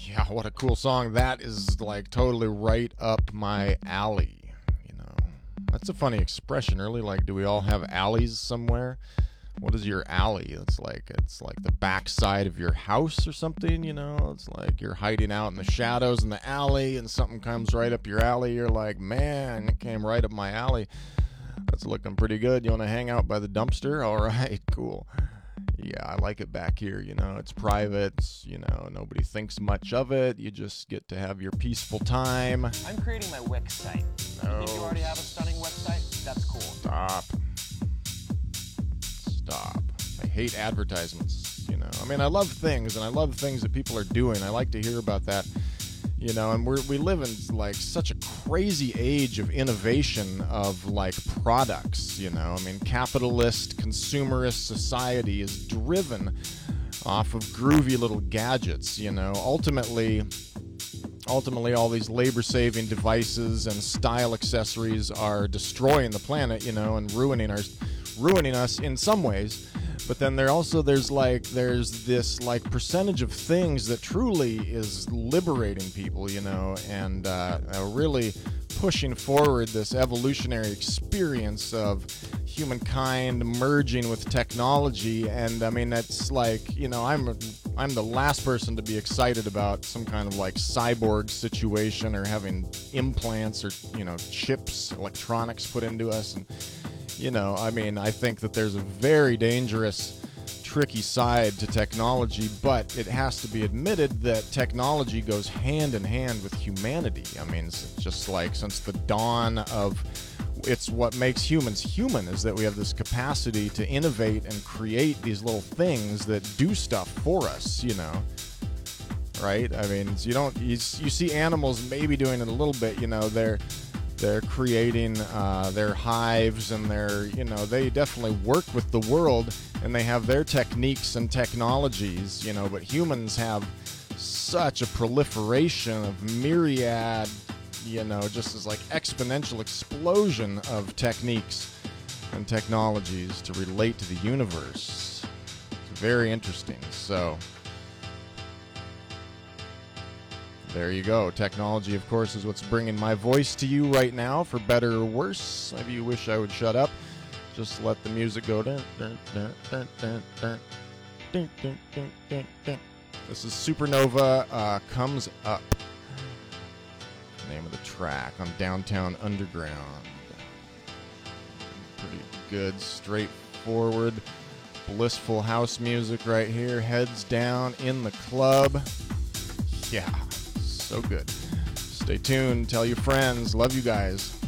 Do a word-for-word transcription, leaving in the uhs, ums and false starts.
Yeah, what a cool song. That is like totally right up my alley. You know, that's a funny expression, really. Like, do we all have alleys somewhere? What is your alley? It's like it's like the backside of your house or something. You know, it's like you're hiding out in the shadows in the alley, and something comes right up your alley. You're like, man, it came right up my alley. That's looking pretty good. You want to hang out by the dumpster? All right, cool. Yeah, I like it back here, you know, it's private, it's, you know, nobody thinks much of it, you just get to have your peaceful time. I'm creating my Wix site. No. If you already have a stunning website, that's cool. Stop. Stop. I hate advertisements, you know. I mean, I love things, and I love things that people are doing. I like to hear about that, you know, and we're, we live in, like, such a crazy age of innovation of, like, products, you know. I mean, capitalist, consumerist society is driven off of groovy little gadgets, you know. Ultimately, ultimately, all these labor-saving devices and style accessories are destroying the planet, you know, and ruining our, ruining us in some ways. But then there also there's like there's this like percentage of things that truly is liberating people, you know, and uh, uh, really pushing forward this evolutionary experience of humankind merging with technology. And I mean, that's like, you know, I'm I'm the last person to be excited about some kind of like cyborg situation or having implants or, you know, chips, electronics put into us. And you know, I mean, I think that there's a very dangerous, tricky side to technology, but it has to be admitted that technology goes hand in hand with humanity. I mean, it's just like since the dawn of, it's what makes humans human, is that we have this capacity to innovate and create these little things that do stuff for us, you know. Right? I mean, you don't, you, you see animals maybe doing it a little bit, you know, they're, They're creating uh, their hives, and they're, you know, they definitely work with the world, and they have their techniques and technologies, you know, but humans have such a proliferation of myriad, you know, just as like exponential explosion of techniques and technologies to relate to the universe. It's very interesting. So there you go. Technology, of course, is what's bringing my voice to you right now, for better or worse. Maybe you wish I would shut up. Just let the music go. Dun, dun, dun, dun, dun, dun. Dun, dun, dun, dun, dun. This is Supernova uh, Comes Up. Name of the track on Downtown Underground. Pretty good, straightforward, blissful house music right here. Heads down in the club. Yeah. So good. Stay tuned. Tell your friends. Love you guys.